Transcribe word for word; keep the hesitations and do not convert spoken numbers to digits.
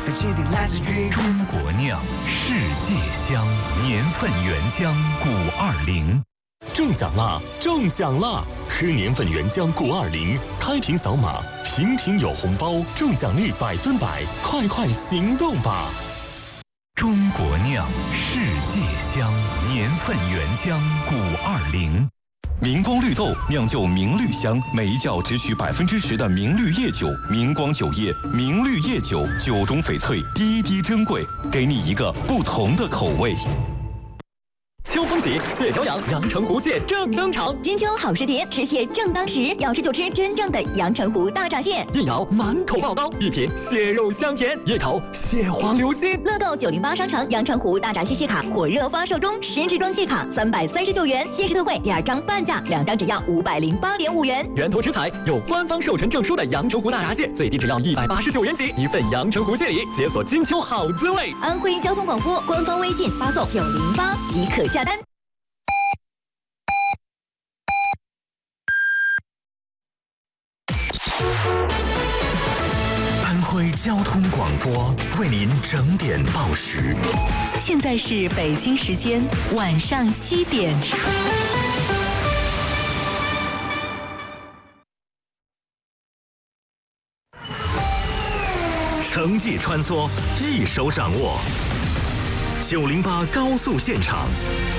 坚定来自于中国酿，世界香，年份原浆谷二零。 中奖啦！中奖啦！喝年份原浆谷二零，开瓶扫码，瓶瓶有红包，中奖率百分百，快快行动吧！ 中国酿，世界香，年份原浆谷二零。 明光绿豆酿就明绿香，每一窖只取百分之十的明绿叶酒。明光酒业明绿叶酒，酒中翡翠，滴滴珍贵，给你一个不同的口味。 秋风起，蟹脚痒，阳澄湖蟹正登场。 金秋好时节，吃蟹正当时，要吃就吃真正的阳澄湖大闸蟹。 一咬满口爆刀，一品蟹肉香甜，一口蟹黄流心。 乐购九零八商城阳澄湖大闸蟹蟹卡火热发售中，十支装蟹卡三百三十九元，限时特惠第二张半价，两张只要五百零八点五元。 源头食材有官方授权证书的阳澄湖大闸蟹，最低只要一百八十九元起，一份阳澄湖蟹礼，解锁金秋好滋味。 安徽交通广播官方微信发送九零八即可下单。 安徽交通广播为您整点报时。 现在是北京时间晚上七点。 城际穿梭，一手掌握。九零八高速现场，